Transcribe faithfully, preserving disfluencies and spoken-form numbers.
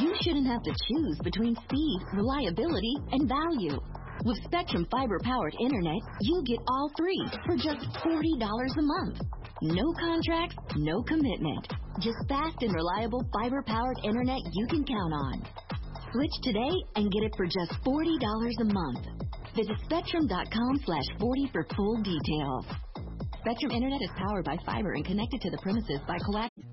you shouldn't have to choose between speed, reliability, and value. With Spectrum fiber-powered internet, you get all three for just forty dollars a month. No contracts, no commitment. Just fast and reliable fiber-powered internet you can count on. Switch today and get it for just forty dollars a month. Visit spectrum.com slash 40 for full details. Spectrum Internet is powered by fiber and connected to the premises by coax.